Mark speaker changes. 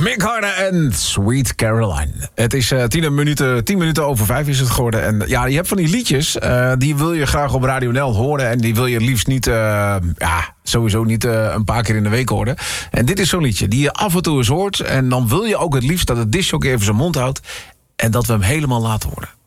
Speaker 1: Mick Harder en Sweet Caroline. Het is 10 minuten over 5 is het geworden. En ja, je hebt van die liedjes, die wil je graag op Radio NL horen. En die wil je liefst niet, sowieso niet een paar keer in de week horen. En dit is zo'n liedje die je af en toe eens hoort. En dan wil je ook het liefst dat het discjockey even zijn mond houdt. En dat we hem helemaal laten horen.